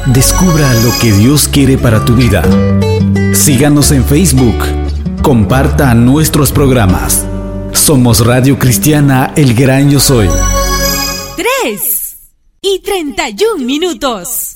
Descubra lo que Dios quiere para tu vida. Síganos en Facebook. Comparta nuestros programas. Somos Radio Cristiana El Gran Yo Soy. 3:31.